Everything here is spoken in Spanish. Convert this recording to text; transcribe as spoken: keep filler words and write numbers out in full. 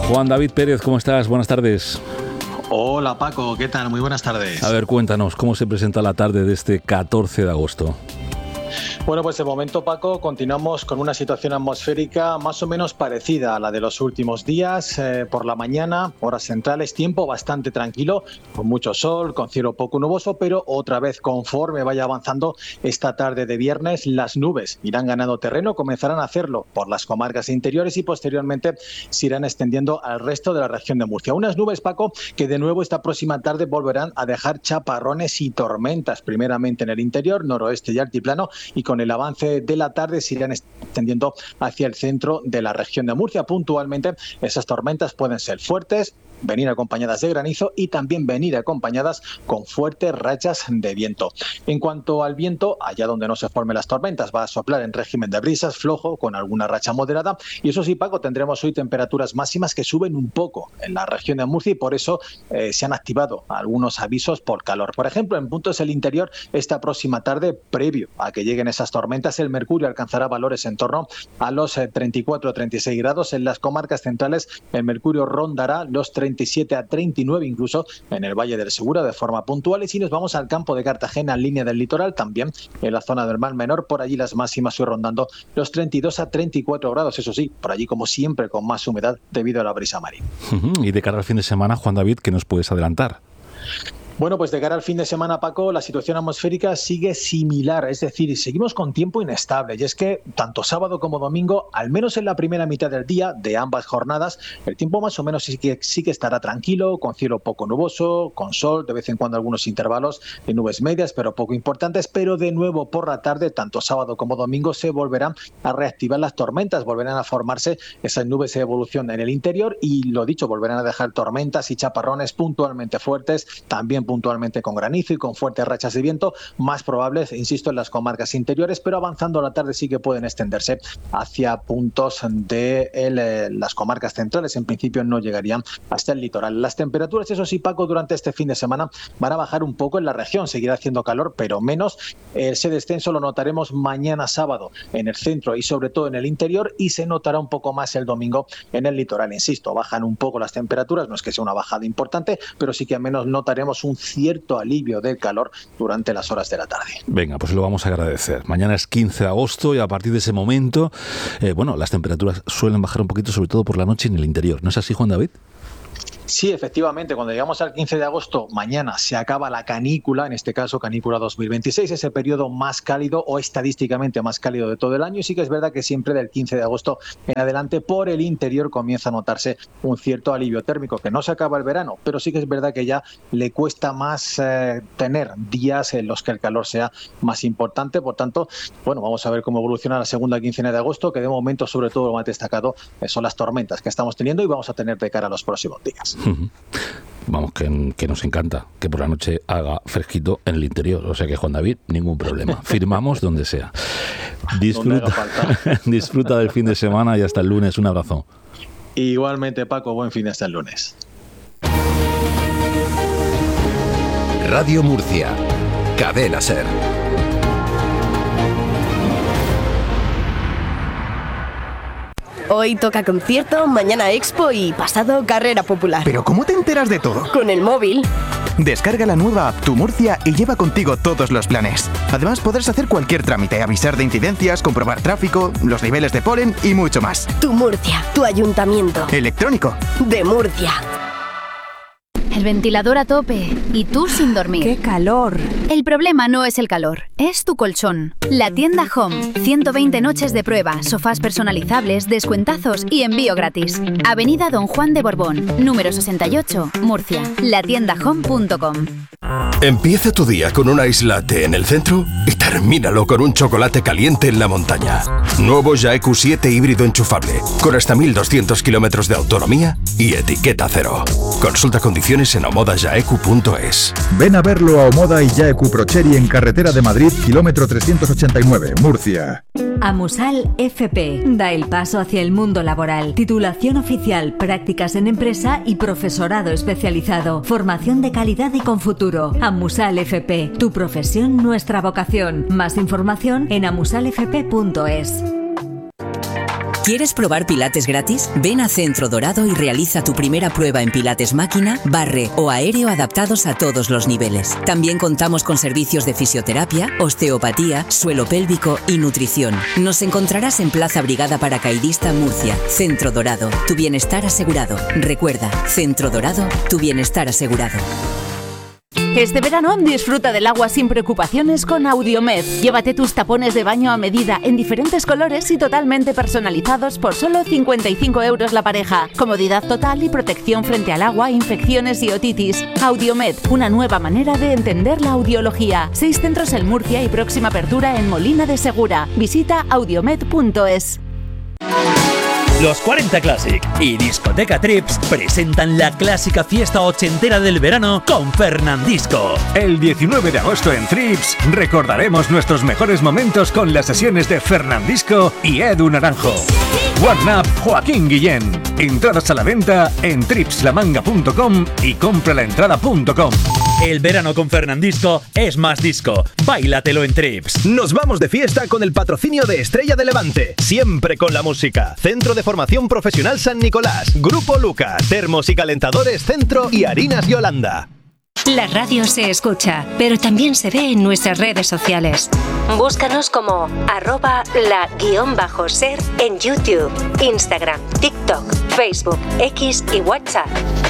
Juan David Pérez, ¿cómo estás? Buenas tardes. Hola Paco, ¿qué tal? Muy buenas tardes. A ver, cuéntanos, ¿cómo se presenta la tarde de este catorce de agosto? Bueno, pues de momento, Paco, continuamos con una situación atmosférica más o menos parecida a la de los últimos días. Eh, por la mañana, horas centrales, tiempo bastante tranquilo, con mucho sol, con cielo poco nuboso, pero otra vez, conforme vaya avanzando esta tarde de viernes, las nubes irán ganando terreno, comenzarán a hacerlo por las comarcas interiores y posteriormente se irán extendiendo al resto de la región de Murcia. Unas nubes, Paco, que de nuevo esta próxima tarde volverán a dejar chaparrones y tormentas, primeramente en el interior, noroeste y altiplano, y con el avance de la tarde se irán extendiendo hacia el centro de la región de Murcia. Puntualmente, esas tormentas pueden ser fuertes, venir acompañadas de granizo y también venir acompañadas con fuertes rachas de viento. En cuanto al viento, allá donde no se formen las tormentas, va a soplar en régimen de brisas flojo con alguna racha moderada, y eso sí, Paco, tendremos hoy temperaturas máximas que suben un poco en la región de Murcia y por eso eh, se han activado algunos avisos por calor. Por ejemplo, en puntos del interior, esta próxima tarde, previo a que lleguen esas tormentas, el mercurio alcanzará valores en torno a los eh, treinta y cuatro a treinta y seis grados. En las comarcas centrales, el mercurio rondará los treinta y siete a treinta y nueve, incluso en el Valle del Segura de forma puntual. Y si nos vamos al campo de Cartagena, en línea del litoral, también en la zona del Mar Menor, por allí las máximas hoy rondando los treinta y dos a treinta y cuatro grados, eso sí, por allí como siempre con más humedad debido a la brisa marina. Uh-huh. Y de cara al fin de semana, Juan David, ¿qué nos puedes adelantar? Bueno, pues de cara al fin de semana, Paco, la situación atmosférica sigue similar, es decir, seguimos con tiempo inestable, y es que tanto sábado como domingo, al menos en la primera mitad del día de ambas jornadas, el tiempo más o menos sí que, sí que estará tranquilo, con cielo poco nuboso, con sol, de vez en cuando algunos intervalos de nubes medias, pero poco importantes, pero de nuevo por la tarde, tanto sábado como domingo, se volverán a reactivar las tormentas, volverán a formarse esas nubes de evolución en el interior y, lo dicho, volverán a dejar tormentas y chaparrones puntualmente fuertes, también puntualmente con granizo y con fuertes rachas de viento, más probables, insisto, en las comarcas interiores, pero avanzando a la tarde sí que pueden extenderse hacia puntos de el, eh, las comarcas centrales. En principio no llegarían hasta el litoral. Las temperaturas, eso sí, Paco, durante este fin de semana van a bajar un poco en la región, seguirá haciendo calor, pero menos. Ese descenso lo notaremos mañana sábado en el centro y sobre todo en el interior, y se notará un poco más el domingo en el litoral. Insisto, bajan un poco las temperaturas, no es que sea una bajada importante, pero sí que al menos notaremos un cierto alivio del calor durante las horas de la tarde. Venga, pues lo vamos a agradecer. Mañana es quince de agosto y a partir de ese momento, eh, bueno, las temperaturas suelen bajar un poquito, sobre todo por la noche en el interior. ¿No es así, Juan David? Sí, efectivamente, cuando llegamos al quince de agosto, mañana se acaba la canícula, en este caso canícula dos mil veintiséis, ese periodo más cálido o estadísticamente más cálido de todo el año, y sí que es verdad que siempre del quince de agosto en adelante por el interior comienza a notarse un cierto alivio térmico, que no se acaba el verano, pero sí que es verdad que ya le cuesta más eh, tener días en los que el calor sea más importante. Por tanto, bueno, vamos a ver cómo evoluciona la segunda quincena de agosto, que de momento sobre todo lo más destacado son las tormentas que estamos teniendo y vamos a tener de cara a los próximos días. Vamos, que, que nos encanta que por la noche haga fresquito en el interior, o sea que, Juan David, ningún problema, firmamos donde sea. Disfruta, disfruta del fin de semana y hasta el lunes. Un abrazo. Igualmente, Paco, buen fin hasta el lunes. Radio Murcia, Cadena SER. Hoy toca concierto, mañana expo y pasado carrera popular. ¿Pero cómo te enteras de todo? Con el móvil. Descarga la nueva app Tu Murcia y lleva contigo todos los planes. Además podrás hacer cualquier trámite, avisar de incidencias, comprobar tráfico, los niveles de polen y mucho más. Tu Murcia, tu ayuntamiento. Electrónico. De Murcia. El ventilador a tope y tú sin dormir. ¡Qué calor! El problema no es el calor, es tu colchón. La tienda Home. ciento veinte noches de prueba, sofás personalizables, descuentazos y envío gratis. Avenida Don Juan de Borbón, número sesenta y ocho, Murcia. la tienda home punto com. Empieza tu día con un ice latte en el centro y termínalo con un chocolate caliente en la montaña. Nuevo Jaeku siete híbrido enchufable, con hasta mil doscientos kilómetros de autonomía y etiqueta cero. Consulta condiciones en omoda jaeku punto es. Ven a verlo a Omoda y Jaeku Procheri en carretera de Madrid, kilómetro trescientos ochenta y nueve, Murcia. Amusal F P da el paso hacia el mundo laboral. Titulación oficial, prácticas en empresa y profesorado especializado. Formación de calidad y con futuro. Amusal F P, tu profesión, nuestra vocación. Más información en amusal f p punto es. ¿Quieres probar Pilates gratis? Ven a Centro Dorado y realiza tu primera prueba en Pilates máquina, barre o aéreo adaptados a todos los niveles. También contamos con servicios de fisioterapia, osteopatía, suelo pélvico y nutrición. Nos encontrarás en Plaza Brigada Paracaidista, Murcia. Centro Dorado, tu bienestar asegurado. Recuerda, Centro Dorado, tu bienestar asegurado. Este verano disfruta del agua sin preocupaciones con Audiomed. Llévate tus tapones de baño a medida en diferentes colores y totalmente personalizados por solo cincuenta y cinco euros la pareja. Comodidad total y protección frente al agua, infecciones y otitis. Audiomed, una nueva manera de entender la audiología. Seis centros en Murcia y próxima apertura en Molina de Segura. Visita audiomed punto es. Los cuarenta Classic y Discoteca Trips presentan la clásica fiesta ochentera del verano con Fernandisco. El diecinueve de agosto en Trips recordaremos nuestros mejores momentos con las sesiones de Fernandisco y Edu Naranjo. One Up Joaquín Guillén. Entradas a la venta en trips la manga punto com y compralaentrada punto com. El verano con Fernandisco es más disco. Báilatelo en Trips. Nos vamos de fiesta con el patrocinio de Estrella de Levante. Siempre con la música. Centro de Formación Profesional San Nicolás. Grupo Luca. Termos y calentadores Centro y Harinas Yolanda. La radio se escucha, pero también se ve en nuestras redes sociales. Búscanos como arroba la guión bajo ser en YouTube, Instagram, TikTok, Facebook, X y WhatsApp.